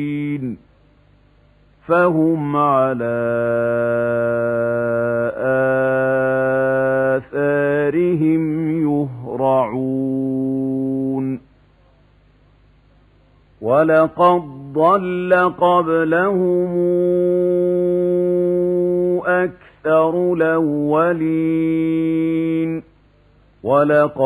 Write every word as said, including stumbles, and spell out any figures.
فهم على آثارهم يهرعون ولقد ضل قبلهم أكثر الأولين ولقد